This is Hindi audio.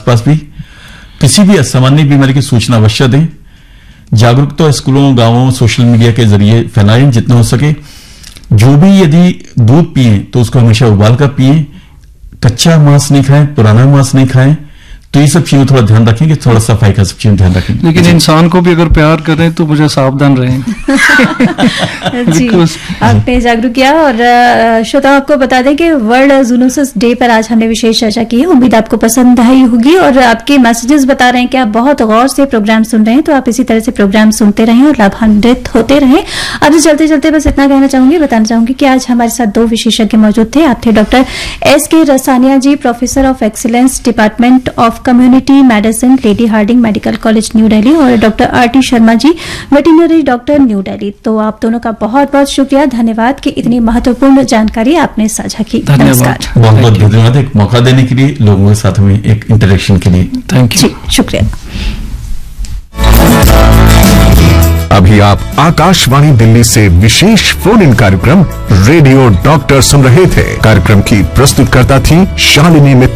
आसपास भी किसी भी असामान्य बीमारी की सूचना अवश्य दें। जागरूकता स्कूलों, गांवों, सोशल मीडिया के जरिए फैलाएं जितना हो सके। जो भी यदि दूध पिए तो उसको हमेशा उबाल कर पिए, कच्चा मांस नहीं खाएं, पुराना मांस नहीं खाएं। तो ये सब चीजों थोड़ा ध्यान रखें कि थोड़ा सफाई का सब चीजों ध्यान रखें। लेकिन इंसान को भी अगर प्यार करें तो मुझे सावधान रहें। जी, आपने जागरूक किया। और श्रोताओं, आपको बता दें कि वर्ल्ड जूनोसिस डे पर आज हमने विशेष चर्चा की है। उम्मीद आपको पसंद आई होगी और आपके मैसेजेस बता रहे हैं कि आप बहुत गौर से प्रोग्राम सुन रहे हैं। तो आप इसी तरह से प्रोग्राम सुनते रहें और लाभान्वित होते रहें। अब चलते चलते बस इतना बताना चाहूंगी कि आज हमारे साथ 2 विशेषज्ञ मौजूद थे। आप थे doctor S.K. रसानिया ji, professor of excellence, department of community medicine, lady Hardinge medical college, new Delhi, और doctor R.T. Sharma ji, veterinary doctor, new Delhi. तो आप दोनों का बहुत बहुत शुक्रिया, धन्यवाद कि इतनी महत्वपूर्ण जानकारी आपने साझा की। धन्यवाद, बहुत बहुत धन्यवाद एक मौका देने के लिए, लोगों के साथ में एक इंटरेक्शन के लिए। Thank you. जी, शुक्रिया। अभी आप आकाशवाणी दिल्ली से विशेष फोन इन कार्यक्रम रेडियो डॉक्टर सुन रहे थे। कार्यक्रम की प्रस्तुतकर्ता थी शालिनी मित्र।